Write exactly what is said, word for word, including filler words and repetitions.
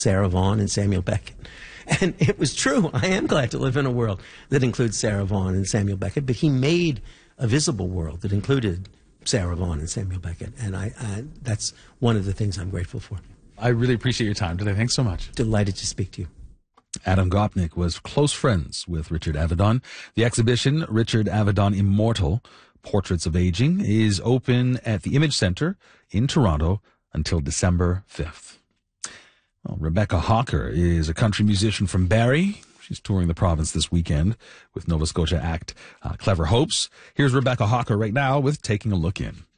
Sarah Vaughan and Samuel Beckett. And it was true. I am glad to live in a world that includes Sarah Vaughan and Samuel Beckett, but he made a visible world that included Sarah Vaughan and Samuel Beckett, and I, I that's one of the things I'm grateful for. I really appreciate your time today. Thanks so much. Delighted to speak to you. Adam Gopnik was close friends with Richard Avedon. The exhibition, Richard Avedon Immortal, Portraits of Aging, is open at the Image Center in Toronto until December fifth. Well, Rebecca Hawker is a country musician from Barrie. She's touring the province this weekend with Nova Scotia act uh, Clever Hopes. Here's Rebecca Hawker right now with Taking a Look In.